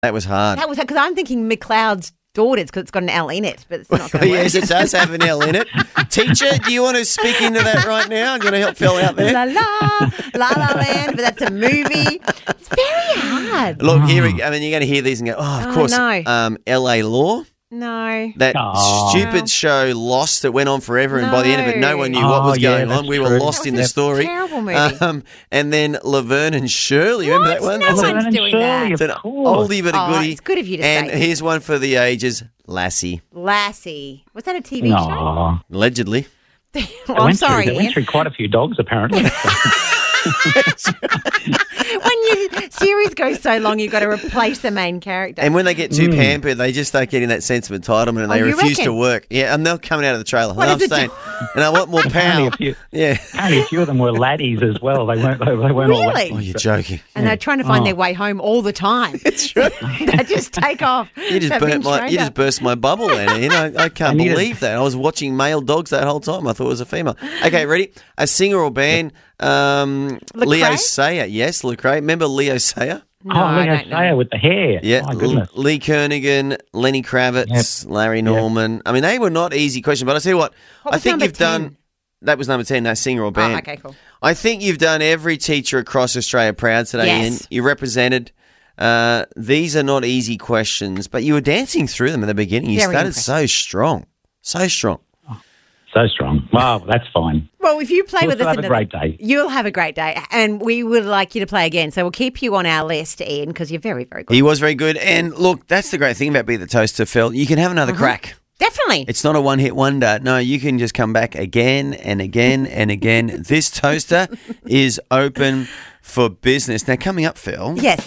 That was hard. That was because I'm thinking McLeod's daughters because it's got an L in it, but it's not going to work. Yes, it does have an L in it. Teacher, do you want to speak into that right now? Do you want to help Phil out there? La La Land, but that's a movie. It's very hard. Look, here we go. I mean, you're going to hear these and go, oh, of course. No. L.A. Law. No. That stupid show Lost that went on forever, and by the end of it, no one knew what was going on. We were lost in the story. Terrible movie. And then Laverne and Shirley. Remember that one? No one's doing that. It's an oldie but a goodie. It's good of you to and say. And here's one for the ages, Lassie. Lassie. Was that a TV show? Allegedly. I'm sorry, It went through quite a few dogs, apparently. When your series goes so long, you've got to replace the main character. And when they get too pampered, they just start getting that sense of entitlement and they refuse to work. Yeah, and they're coming out of the trailer. And I'm saying, and I want more power. Apparently a few of them were laddies as well. They weren't all Really? Oh, you're joking. And they're trying to find their way home all the time. It's true. They just take off. You just burst my bubble, Anna. You know, I can't believe that. I was watching male dogs that whole time. I thought it was a female. Okay, ready? A singer or band? Leo Sayer. Yes, Lecrae. Remember Leo Sayer? No, Leo Sayer with the hair. Yeah. My goodness. Lee Kernaghan, Lenny Kravitz, Larry Norman. I mean, they were not easy questions, but I tell you what I think you've 10? done. That was number 10, no, singer or band. Oh, okay, cool. I think you've done every teacher across Australia proud today, Ian. You represented. These are not easy questions, but you were dancing through them in the beginning. You started so strong. So strong. So strong. Wow, that's fine. Well, if you play with us, have a great day. You'll have a great day, and we would like you to play again. So we'll keep you on our list, Ian, because you're very, very good. He was very good, and look, that's the great thing about Beat the Toaster, Phil. You can have another crack. Definitely. It's not a one-hit wonder. No, you can just come back again and again and again. This toaster is open for business. Now, coming up, Phil. Yes.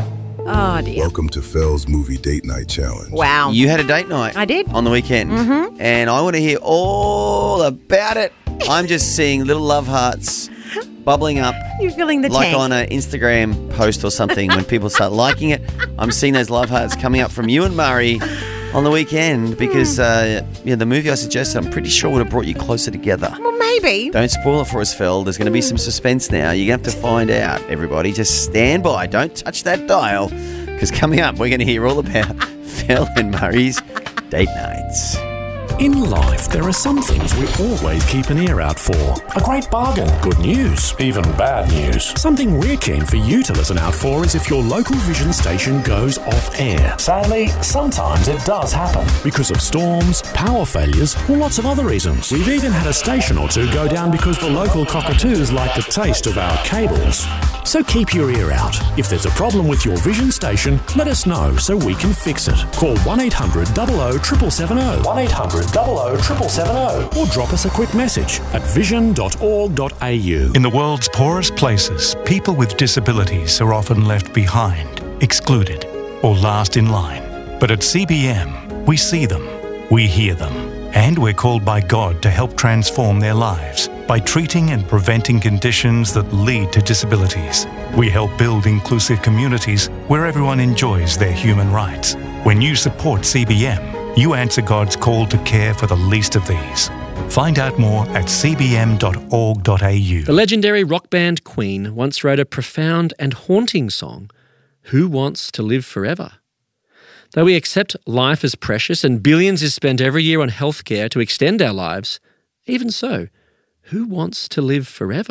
Oh, dear. Welcome to Phil's Movie Date Night Challenge. Wow. You had a date night. I did. On the weekend. Mm-hmm. And I want to hear all about it. I'm just seeing little love hearts bubbling up. You're filling the like tank. on an Instagram post or something when people start liking it. I'm seeing those love hearts coming up from you and Murray on the weekend because the movie I suggested, I'm pretty sure would have brought you closer together. Well, maybe. Don't spoil it for us, Phil. There's going to be some suspense now. You're going to have to find out, everybody. Just stand by. Don't touch that dial because coming up, we're going to hear all about Phil and Murray's date nights. In life, there are some things we always keep an ear out for. A great bargain, good news, even bad news. Something we're keen for you to listen out for is if your local Vision station goes off air. Sadly, sometimes it does happen because of storms, power failures, or lots of other reasons. We've even had a station or two go down because the local cockatoos like the taste of our cables. So keep your ear out. If there's a problem with your Vision station, let us know so we can fix it. Call 1800 00 770, 1800 00 770, or drop us a quick message at vision.org.au. In the world's poorest places, people with disabilities are often left behind, excluded, or last in line. But at CBM, we see them, we hear them, and we're called by God to help transform their lives by treating and preventing conditions that lead to disabilities. We help build inclusive communities where everyone enjoys their human rights. When you support CBM, you answer God's call to care for the least of these. Find out more at cbm.org.au. The legendary rock band Queen once wrote a profound and haunting song, Who Wants to Live Forever? Though we accept life as precious and billions is spent every year on healthcare to extend our lives, even so, who wants to live forever?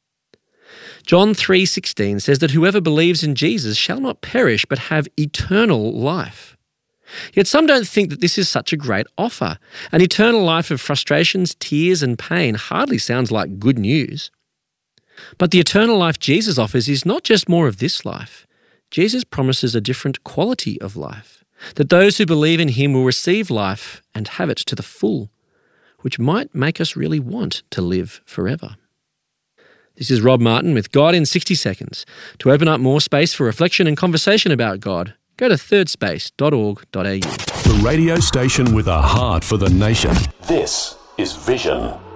John 3:16 says that whoever believes in Jesus shall not perish but have eternal life. Yet some don't think that this is such a great offer. An eternal life of frustrations, tears and pain hardly sounds like good news. But the eternal life Jesus offers is not just more of this life. Jesus promises a different quality of life, that those who believe in him will receive life and have it to the full, which might make us really want to live forever. This is Rob Martin with God in 60 Seconds. To open up more space for reflection and conversation about God, go to thirdspace.org.au. The radio station with a heart for the nation. This is Vision.